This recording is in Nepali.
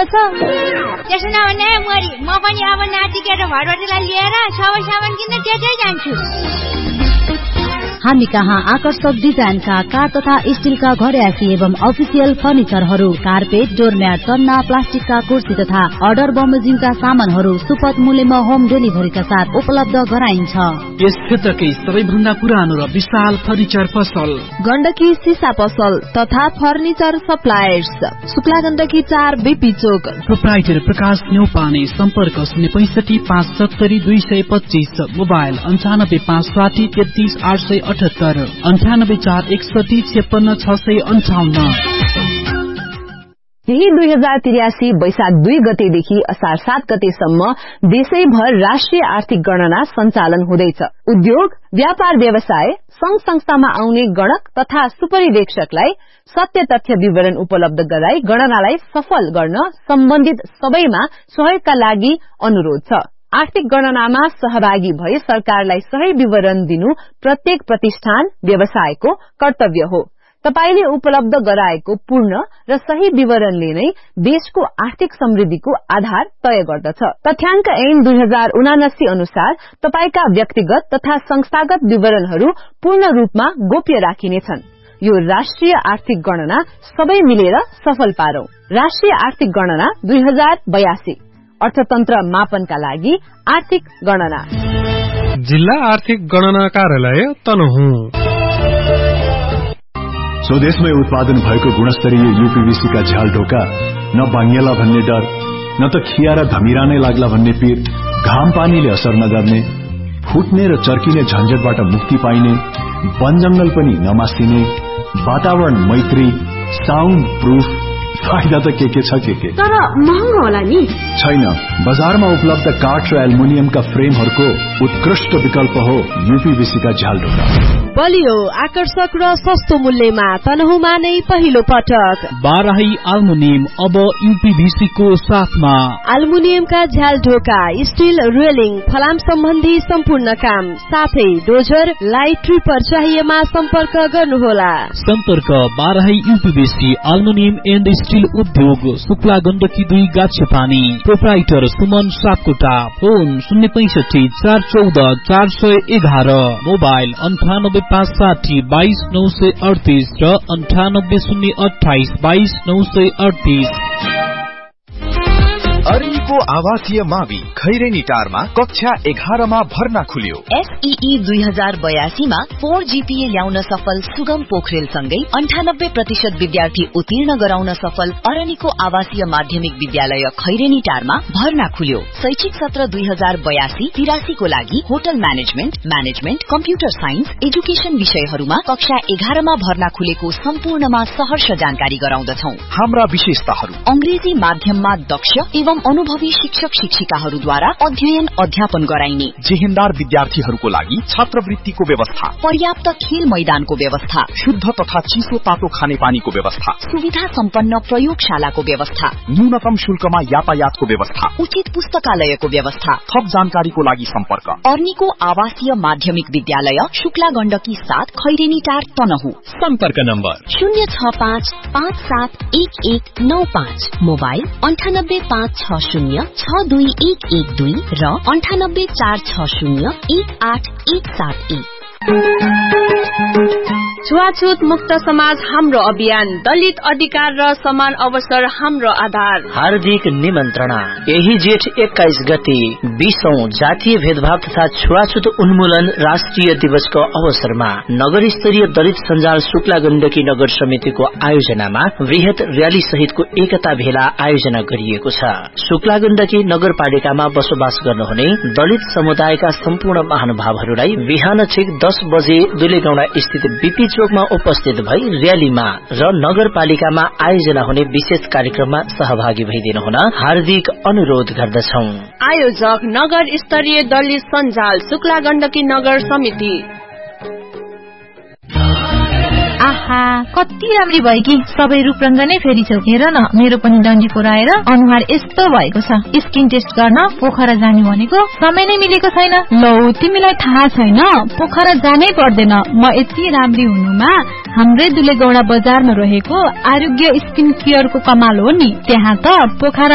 छ। त्यसो नभने मोरी म पनि अब नाति केटा भरबटीलाई लिएर सबै सामान किन्न त्यतै जान्छु। हामी कहाँ आकर्षक डिजाइनका काठ तथा स्टीलका घरयासी एवं अफिसियल फर्निचरहरू, कार्पेट, डोरम्याट, चन्ना, प्लास्टिकका कुर्सी तथा अर्डर बमोजिमका सामानहरू सुपथ मूल्यमा होम डेलिभरीका साथ उपलब्ध गराइन्छ। यस क्षेत्रकै सबैभन्दा पुरानो र विशाल फर्निचर पसल गण्डकी सिसा पसल तथा furniture suppliers, Shukla Gandaki 4 BP चोक। प्रोप्राइटर प्रकाश न्यौपाने, सम्पर्क 065 570 225, मोबाइल 95 560 33 878, 98 4 61 56 658। यही 2083 वैशाख 2 गतेदेखि असार 7 गतेसम्म देशैभर राष्ट्रिय आर्थिक गणना सञ्चालन हुँदैछ। उद्योग, व्यापार व्यवसाय, संघ संस्थामा आउने गणक तथा सुपरिवेक्षकलाई सत्य तथ्य विवरण उपलब्ध गराई गणनालाई सफल गर्न सम्बन्धित सबैमा सहयोगका लागि अनुरोध छ। आर्थिक गणनामा सहभागी भई सरकारलाई सही विवरण दिनु प्रत्येक प्रतिष्ठान व्यवसायको कर्तव्य हो। तपाईले उपलब्ध गराएको पूर्ण र सही विवरणले नै देशको आर्थिक समृद्धिको आधार तय गर्दछ। तथ्याङ्क ऐन 2079 अनुसार तपाईका व्यक्तिगत तथा संस्थागत विवरणहरू पूर्ण रूपमा गोप्य राखिनेछन्। यो राष्ट्रिय आर्थिक गणना सबै मिलेर सफल पारौं। राष्ट्रिय आर्थिक गणना 2082 अर्थतन्त्र मापनका लागि आर्थिक गणना। जिल्ला आर्थिक गणना कार्यालय तनहुँ। स्वदेशमै उत्पादन भएको गुणस्तरीय यूपीवीसी का झ्याल ढोका न बाङ्गिएला भन्ने डर, न त खिया र धमिरा नै लाग्ला भन्ने पीर, घाम पानीले असर नगर्ने, फुट्ने र चर्किने झन्झटबाट मुक्ति पाइने, वन जंगल पनि नमासिने, वातावरण मैत्री, साउन्ड प्रूफ, फाइदा त के छ के तर महँगो होला नि? छैन, बजारमा उपलब्ध काठ र एल्युमिनियमका फ्रेमहरूको उत्कृष्ट विकल्प हो यूपीवीसी का झ्याल ढोका। बलियो, आकर्षक र सस्तो मूल्यमा तनहुँमा नै पहिलो पटक बाराही एल्युमिनियम अब यूपीवीसी को साथमा। एल्युमिनियमका झ्याल ढोका, स्टील रेलिङ, फलाम सम्बन्धी सम्पूर्ण काम, साथै डोजर, लाइट ट्रिपर चाहिएमा सम्पर्क गर्नुहोला। सम्पर्क Barahi UPVC aluminium and steel उद्योग, Shukla Gandaki 2 गाछेपानी। Proprietor Suman Sapkota. Phone 065 414 411, mobile 98 560 22 938 र 98 028 22 938। अरनिको आवासीय मावि खैरेनी टारमा कक्षा 11 मा भर्ना खुल्यो। SEE 2082 मा 4 GPA ल्याउन सफल सुगम पोखरेल सँगै 98% विद्यार्थी उत्तीर्ण गराउन सफल अरनिको आवासीय माध्यमिक विद्यालय खैरेनी टारमा भर्ना खुल्यो। शैक्षिक सत्र 2082-83 को लागि hotel management, computer science, education विषयहरूमा कक्षा 11 मा भर्ना खुलेको सम्पूर्णमा सहर्ष जानकारी गराउँदछौं। हाम्रा विशेषताहरू: अंग्रेजी माध्यममा दक्ष एवं अनुभवी शिक्षक शिक्षिकाहरूद्वारा अध्ययन अध्यापन गराइने, जेहेन्दार विद्यार्थीहरूको लागि छात्रवृत्तिको व्यवस्था, पर्याप्त खेल मैदानको व्यवस्था, शुद्ध तथा चिसो तातो खानेपानीको व्यवस्था, सुविधा सम्पन्न प्रयोगशालाको व्यवस्था, न्यूनतम शुल्कमा यातायातको व्यवस्था, उचित पुस्तकालयको व्यवस्था। थप जानकारीको लागि सम्पर्क अर्नीको आवासीय माध्यमिक विद्यालय शुक्ला गण्डकी 7 खैरेनी टार तनहुँ। सम्पर्क नम्बर 065 571195, मोबाइल 98 560 62112 र 98 460 18171। छुवाछुत मुक्त समाज हाम्रो अभियान, दलित अधिकार र समान अवसर हाम्रो आधार। हार्दिक निमन्त्रणा। यही जेठ 21 गते 20औं जातीय भेदभाव तथा छुवाछुत उन्मूलन राष्ट्रिय दिवसको अवसरमा नगर स्तरीय दलित सञ्जाल शुक्ला गण्डकी नगर समितिको आयोजनामा वृहत र्याली सहितको एकता भेला आयोजना गरिएको छ। शुक्ला गण्डकी नगरपालिकामा बसोबास गर्नुहुने दलित समुदायका सम्पूर्ण महानुभावहरूलाई बिहान ठिक 10 बजे दुलेगौंडा स्थित बीपी चोकमा उपस्थित भई र्यालीमा र नगरपालिकामा आयोजना हुने विशेष कार्यक्रममा सहभागी भइदिनु हुन हार्दिक अनुरोध गर्दछौं। आयोजक नगर स्तरीय दलित सञ्जाल शुक्ला गण्डकी नगर समिति। आहा, कति राम्री भयो कि सबै रूपरंग नै फेरि छौ। हेर न, मेरो पनि डन्डी पुराएर अनुहार यस्तो भएको छ। स्किन टेस्ट गर्न पोखरा जाने भनेको समय नै मिलेको छैन। लौ, तिमीलाई थाहा छैन, पोखरा जानै पर्दैन। म यति राम्री हुनुमा हाम्रै दुलेगौडा बजारमा रहेको आरोग्य स्किन केयरको कमाल हो नि। त्यहाँ त पोखरा